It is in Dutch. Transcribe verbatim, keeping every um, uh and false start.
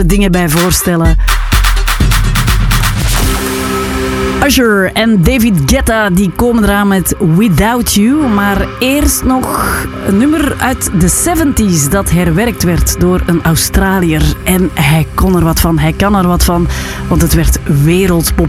dingen bij voorstellen. Usher en David Guetta die komen eraan met Without You. Maar eerst nog een nummer uit de zeventig dat herwerkt werd door een Australiër. En hij kon er wat van, hij kan er wat van, want het werd wereldpopulair.